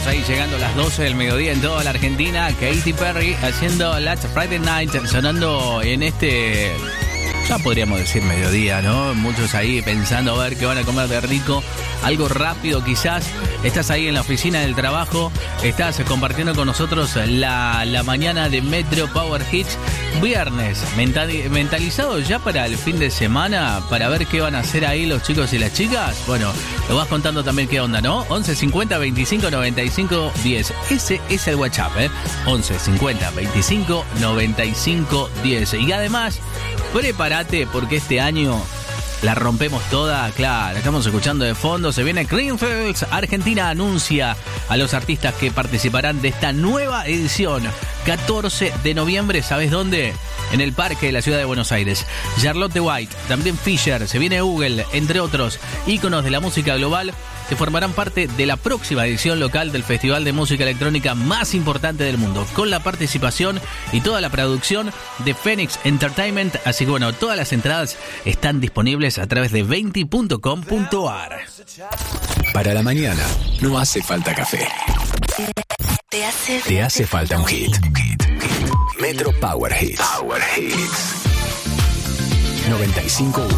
ahí llegando a las 12 del mediodía en toda la Argentina. Katy Perry haciendo Last Friday Night, sonando en este... ya podríamos decir mediodía, ¿no? Muchos ahí pensando a ver qué van a comer de rico. Algo rápido quizás. Estás ahí en la oficina del trabajo. Estás compartiendo con nosotros la mañana de Metro Power Hits. Viernes, mentalizado ya para el fin de semana, para ver qué van a hacer ahí los chicos y las chicas. Bueno, lo vas contando también qué onda, ¿no? 11 50 25 95 10. Ese es el WhatsApp, 11 50 25 95 10. Y además, prepárate porque este año la rompemos toda, claro. Estamos escuchando de fondo, se viene Greenfields. Argentina anuncia a los artistas que participarán de esta nueva edición. 14 de noviembre, ¿sabes dónde? En el Parque de la Ciudad de Buenos Aires. Charlotte White, también Fisher, se viene Google, entre otros íconos de la música global que formarán parte de la próxima edición local del festival de música electrónica más importante del mundo, con la participación y toda la producción de Phoenix Entertainment. Así que bueno, todas las entradas están disponibles a través de 20.com.ar. Para la mañana no hace falta café. Te hace falta un hit. Metro Power Hits. 95.1.